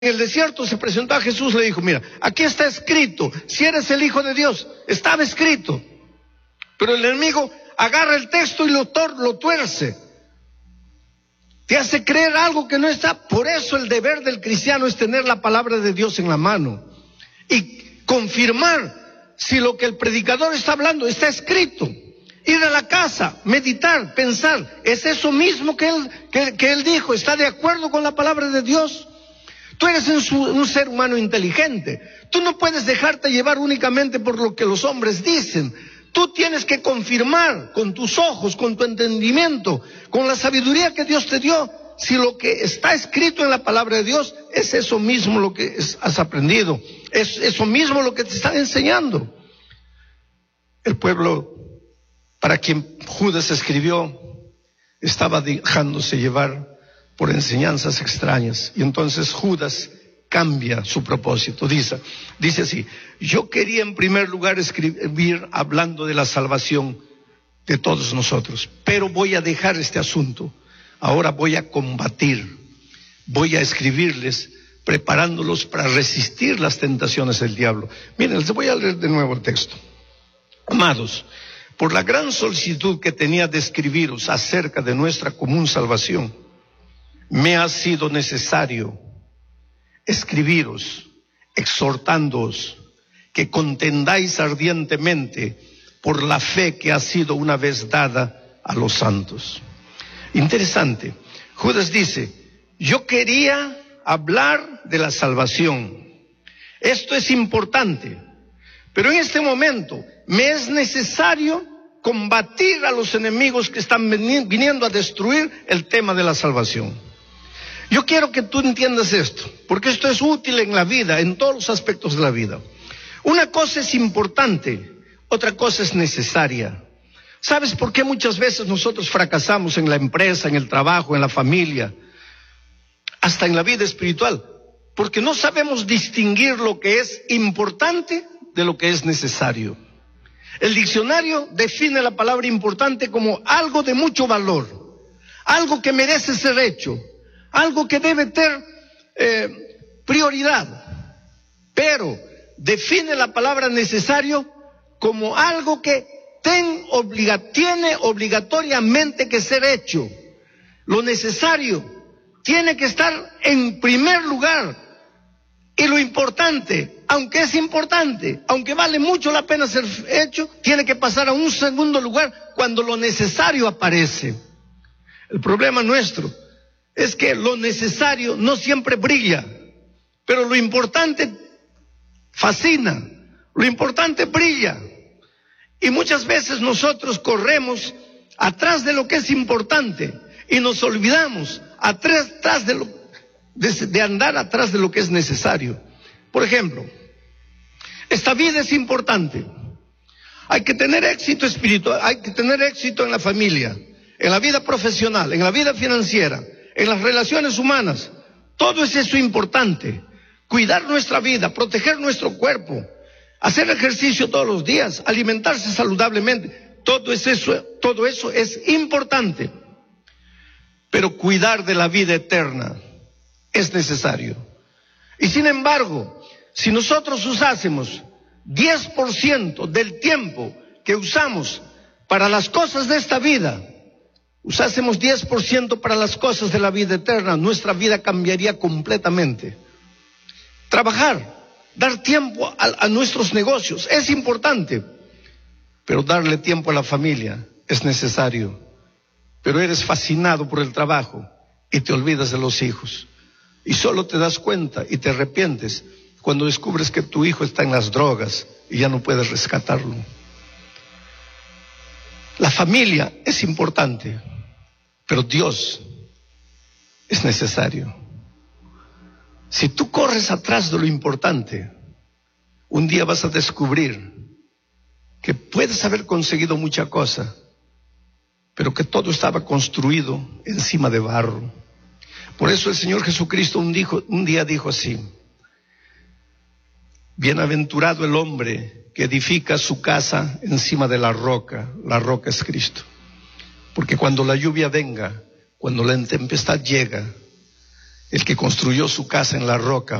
En el desierto se presentó a Jesús, le dijo, mira, aquí está escrito, si eres el Hijo de Dios, estaba escrito. Pero el enemigo agarra el texto y lo tuerce. Te hace creer algo que no está. Por eso el deber del cristiano es tener la palabra de Dios en la mano y confirmar si lo que el predicador está hablando está escrito. Ir a la casa, meditar, pensar, ¿es eso mismo que él dijo? ¿Está de acuerdo con la palabra de Dios? Tú eres un ser humano inteligente. Tú no puedes dejarte llevar únicamente por lo que los hombres dicen. Tú tienes que confirmar con tus ojos, con tu entendimiento, con la sabiduría que Dios te dio, si lo que está escrito en la palabra de Dios es eso mismo lo que has aprendido, es eso mismo lo que te están enseñando. El pueblo para quien Judas escribió estaba dejándose llevar por enseñanzas extrañas, y entonces Judas cambia su propósito. Dice así: yo quería en primer lugar escribir hablando de la salvación de todos nosotros, pero voy a dejar este asunto. Ahora voy a combatir, voy a escribirles preparándolos para resistir las tentaciones del diablo. Miren, les voy a leer de nuevo el texto. Amados, por la gran solicitud que tenía de escribiros acerca de nuestra común salvación, me ha sido necesario escribiros, exhortándoos que contendáis ardientemente por la fe que ha sido una vez dada a los santos. Interesante. Judas dice, yo quería hablar de la salvación. Esto es importante, pero en este momento me es necesario combatir a los enemigos que están viniendo a destruir el tema de la salvación. Yo quiero que tú entiendas esto, porque esto es útil en la vida, en todos los aspectos de la vida. Una cosa es importante, otra cosa es necesaria. ¿Sabes por qué muchas veces nosotros fracasamos en la empresa, en el trabajo, en la familia, hasta en la vida espiritual? Porque no sabemos distinguir lo que es importante de lo que es necesario. El diccionario define la palabra importante como algo de mucho valor, algo que merece ser hecho, algo que debe tener prioridad, pero define la palabra necesario como algo que tiene obligatoriamente que ser hecho. Lo necesario tiene que estar en primer lugar, y lo importante, aunque es importante, aunque vale mucho la pena ser hecho, tiene que pasar a un segundo lugar cuando lo necesario aparece. El problema nuestro es que lo necesario no siempre brilla, pero lo importante fascina, lo importante brilla. Y muchas veces nosotros corremos atrás de lo que es importante y nos olvidamos de andar atrás de lo que es necesario. Por ejemplo, esta vida es importante. Hay que tener éxito espiritual, hay que tener éxito en la familia, en la vida profesional, en la vida financiera, en las relaciones humanas. Todo es eso importante. Cuidar nuestra vida, proteger nuestro cuerpo, hacer ejercicio todos los días, alimentarse saludablemente. Todo eso es importante. Pero cuidar de la vida eterna es necesario. Y sin embargo, si nosotros usásemos 10% del tiempo que usamos para las cosas de esta vida, usásemos 10% para las cosas de la vida eterna, nuestra vida cambiaría completamente. Trabajar, dar tiempo a nuestros negocios es importante, pero darle tiempo a la familia es necesario. Pero eres fascinado por el trabajo y te olvidas de los hijos. Y solo te das cuenta y te arrepientes cuando descubres que tu hijo está en las drogas y ya no puedes rescatarlo. La familia es importante, pero Dios es necesario. Si tú corres atrás de lo importante, un día vas a descubrir que puedes haber conseguido mucha cosa, pero que todo estaba construido encima de barro. Por eso el Señor Jesucristo un día dijo así: bienaventurado el hombre que edifica su casa encima de la roca es Cristo. Porque cuando la lluvia venga, cuando la tempestad llega, El que construyó su casa en la roca